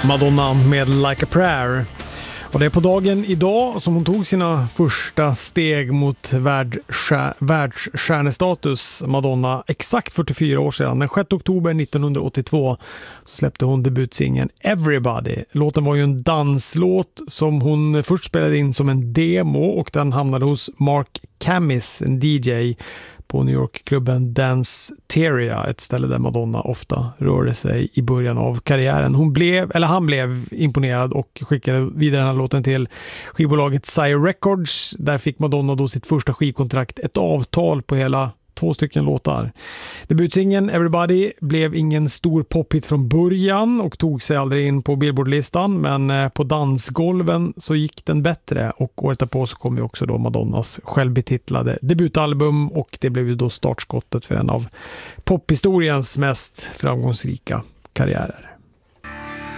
Madonna med Like a Prayer. Och det är på dagen idag som hon tog sina första steg mot världsstjärnestatus, Madonna. Exakt 44 år sedan, den 6 oktober 1982, så släppte hon debutsingeln Everybody. Låten var ju en danslåt som hon först spelade in som en demo, och den hamnade hos Mark Camis, en DJ på New York-klubben Danceteria, ett ställe där Madonna ofta rörde sig i början av karriären. Han blev imponerad och skickade vidare den här låten till skivbolaget Sire Records. Där fick Madonna då sitt första skivkontrakt, ett avtal på hela 2 stycken låtar. Debutsingen Everybody blev ingen stor pophit från början och tog sig aldrig in på Billboard-listan, men på dansgolven så gick den bättre, och året därpå så kom ju också då Madonnas självbetitlade debutalbum, och det blev ju då startskottet för en av pophistoriens mest framgångsrika karriärer.